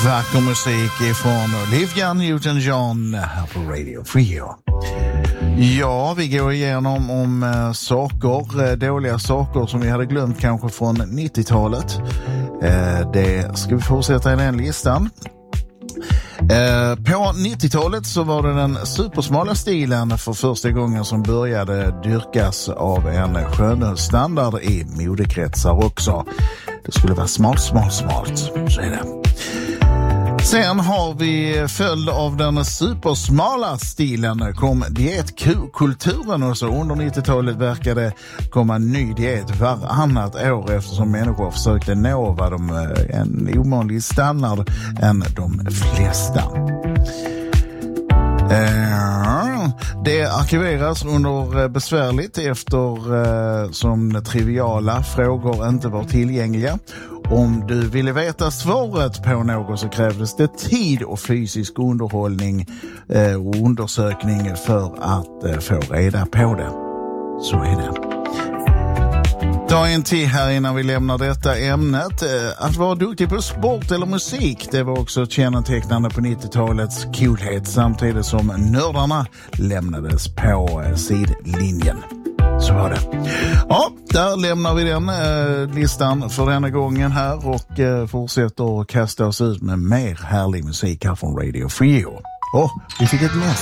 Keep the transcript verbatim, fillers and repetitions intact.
Vacker musik från Olivia Newton-John här på Radio Free. Ja, vi går igenom om äh, saker, äh, dåliga saker som vi hade glömt kanske från nittiotalet. Äh, det ska vi fortsätta i den listan. Eh, på nittiotalet så var det den supersmala stilen för första gången som började dyrkas av en skönhetsstandard i modekretsar också. Det skulle vara smalt, smalt, smalt. Så är det. Sen har vi följd av den supersmala stilen kom dietkulturen och så under nittiotalet verkade komma en ny diet varannat år eftersom människor försökte nå vad de, en ovanlig standard än de flesta. Det arkiveras under besvärligt efter som triviala frågor inte var tillgängliga. Om du ville veta svaret på något så krävdes det tid och fysisk underhållning eh, och undersökning för att eh, få reda på det. Så är det. Ta en till här innan vi lämnar detta ämnet. Eh, att vara duktig på sport eller musik, det var också kännetecknande på nittiotalets coolhet samtidigt som nördarna lämnades på eh, sidlinjen. Så var det. Ja, där lämnar vi den eh, listan för denna gången här och eh, fortsätter att kasta oss ut med mer härlig musik här från Radio Free. Och vi fick ett mess.